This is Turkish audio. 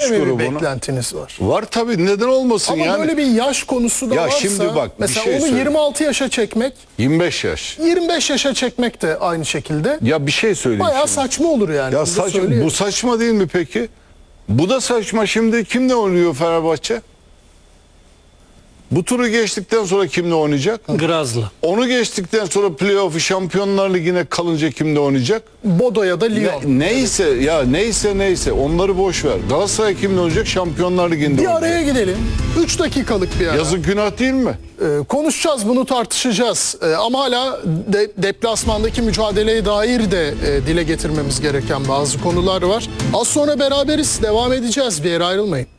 mi bir grubunu. beklentiniz var? Var tabii, neden olmasın Ama yani. böyle bir yaş konusu da Ya varsa, şimdi bak, bir mesela şey onu söyleyeyim. 26 yaşa çekmek, 25 yaş. 25 yaşa çekmek de aynı şekilde Ya bir şey söyleyeyim bayağı şimdi. saçma olur yani. Ya Bunu da söyleyeyim. bu saçma değil mi peki? Bu da saçma. Şimdi kimle oynuyor Fenerbahçe? Bu turu geçtikten sonra kimle oynayacak? Grazlı. Onu geçtikten sonra playoff'u, Şampiyonlar Ligi'ne kalınca kimle oynayacak? Bodo ya da Lyon. Neyse onları boş ver. Galatasaray kimle oynayacak? Şampiyonlar Ligi'nde Bir oynayacak. araya gidelim. 3 dakikalık bir ara. Yazık, günah değil mi? Konuşacağız, bunu tartışacağız. Ama hala deplasmandaki mücadeleye dair de dile getirmemiz gereken bazı konular var. Az sonra beraberiz, devam edeceğiz. Bir yere ayrılmayın.